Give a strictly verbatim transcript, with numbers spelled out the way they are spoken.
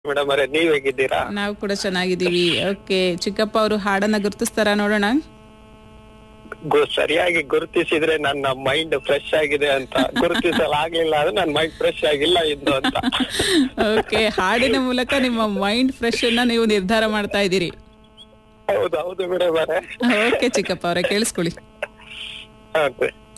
Madam ಅವರೇ, ನೀವ್ ಹೇಗಿದ್ದೀರಾ? ನಾವು ಕೂಡ ಚೆನ್ನಾಗಿದ್ದೀವಿ. ಓಕೆ, ಚಿಕ್ಕಪ್ಪ ಅವರು ಹಾಡನ್ನ ಗುರುತಿಸ್ತಾರ ನೋಡೋಣ. ಗು- ಸರಿಯಾಗಿ ಗುರುತಿಸಿದ್ರೆ ನನ್ನ ಮೈಂಡ್ ಫ್ರೆಶ್ ಆಗಿದೆ ಅಂತ, ಗುರುತಿಸಲು ಆಗ್ಲಿಲ್ಲ ಅಂದ್ರೆ ನನ್ನ ಮೈಂಡ್ ಫ್ರೆಶ್ ಆಗಿಲ್ಲ ಇದ್ದು ಅಂತ. ಓಕೆ, ಹಾಡಿನ ಮೂಲಕ ನಿಮ್ಮ ಮೈಂಡ್ ಫ್ರೆಶ್ ಅನ್ನ ನೀವು ನಿರ್ಧಾರ ಮಾಡ್ತಾ ಇದ್ದೀರಿ. ಹೌದು ಹೌದು ಮೇಡಮ್ ಅವರೇ. ಓಕೆ ಚಿಕ್ಕಪ್ಪ ಅವರೇ, ಕೇಳಿಸ್ಕೊಳ್ಳಿ. ಓಕೆ.